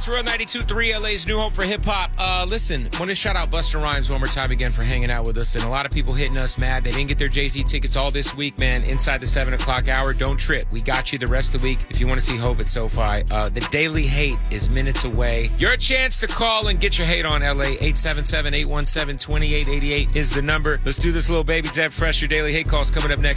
It's Real 92.3, LA's new home for hip-hop. Listen, want to shout out Busta Rhymes one more time again for hanging out with us. And a lot of people hitting us mad. They didn't get their Jay-Z tickets all this week, man. Inside the 7 o'clock hour, don't trip. We got you the rest of the week if you want to see Hov at SoFi. The Daily Hate is minutes away. Your chance to call and get your hate on, LA. 877-817-2888 is the number. Let's do this little baby Deb Fresh. Your Daily Hate call's coming up next.